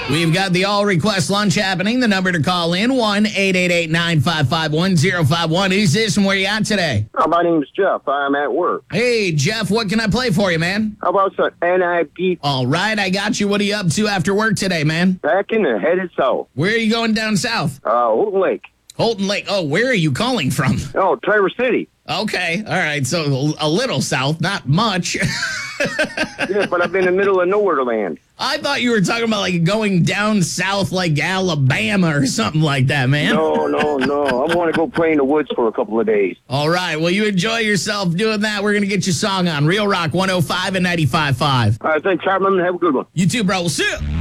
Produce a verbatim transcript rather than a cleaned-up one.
We've got the all request lunch happening. The number to call in, one eight eight eight, nine five five, one zero five one. Who's this and where you at today? Oh, my name's Jeff. I'm at work. Hey, Jeff, what can I play for you, man? How about some N I B? All right, I got you. What are you up to after work today, man? Packing and headed south. Where are you going down south? Uh, Houghton Lake. Holton Lake. Oh, where are you calling from? Oh, Traverse City. Okay, all right. So a little south, not much. Yeah, but I've been in the middle of nowhere land. I thought you were talking about like going down south like Alabama or something like that, man. No, no, no. I want to go play in the woods for a couple of days. All right. Well, you enjoy yourself doing that. We're going to get your song on Real Rock one oh five and ninety-five point five. All right, thanks, Chapman. Have a good one. You too, bro. We'll see you.